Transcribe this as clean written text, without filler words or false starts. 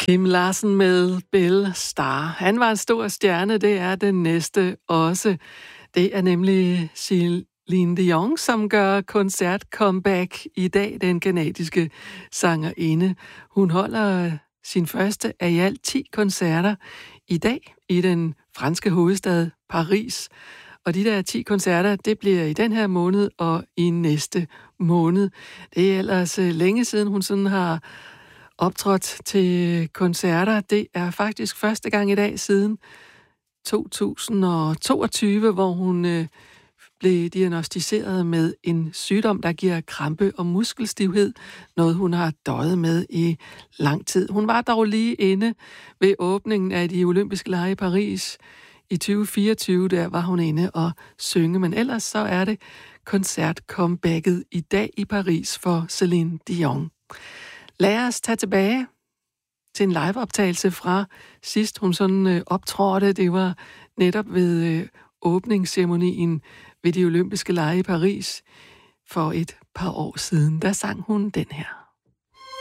Kim Larsen med Belle Star. Han var en stor stjerne, det er den næste også. Det er nemlig Celine Dion, som gør koncert-comeback i dag, den kanadiske sangerinde. Hun holder sin første af i alt 10 koncerter i dag i den franske hovedstad Paris. Og de der 10 koncerter, det bliver i den her måned og i næste måned. Det er ellers længe siden, hun sådan har optrådt til koncerter. Det er faktisk første gang i dag siden 2022, hvor hun blev diagnosticeret med en sygdom, der giver krampe og muskelstivhed. Noget, hun har døjet med i lang tid. Hun var dog lige inde ved åbningen af de olympiske lege i Paris i 2024. Der var hun inde og synge, men ellers så er det koncert-comebacket i dag i Paris for Celine Dion. Lad os tage tilbage til en liveoptagelse fra sidst hun sådan optrådte. Det var netop ved åbningsceremonien ved de olympiske lege i Paris for et par år siden. Der sang hun den her.